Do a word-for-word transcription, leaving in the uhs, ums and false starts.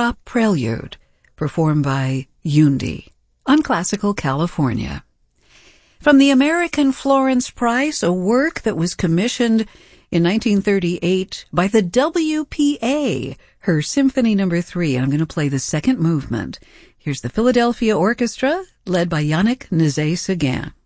Drop Prelude, performed by Yundi on Classical California. From the American Florence Price, a work that was commissioned in nineteen thirty-eight by the W P A, her Symphony Number Three. I'm going to play the second movement. Here's the Philadelphia Orchestra, led by Yannick Nézet-Séguin.